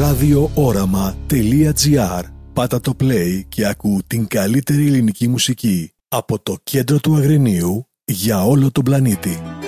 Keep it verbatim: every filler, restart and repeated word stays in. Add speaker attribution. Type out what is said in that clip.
Speaker 1: ραδιόοραμα τελεία τζι άρ. Πάτα το play και ακού την καλύτερη ελληνική μουσική από το κέντρο του Αγρινίου για όλο τον πλανήτη.